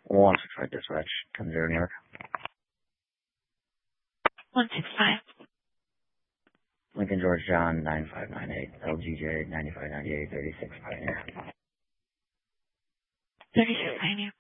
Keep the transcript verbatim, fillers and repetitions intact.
one six five dispatch, ten zero New York. one six five. Lincoln George John nine five nine eight, L G J nine five nine eight, thirty-six Pioneer. thirty-six Pioneer.